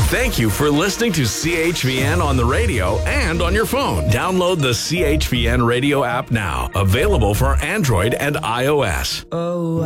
Thank you for listening to CHVN on the radio and on your phone. Download the CHVN radio app now. Available for Android and iOS. Oh,